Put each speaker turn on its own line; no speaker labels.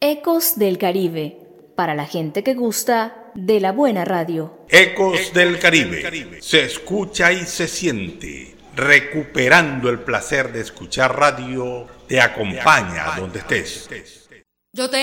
Ecos del Caribe, para la gente que gusta de la buena radio.
Ecos del Caribe, se escucha y se siente. Recuperando el placer de escuchar radio, te acompaña donde estés.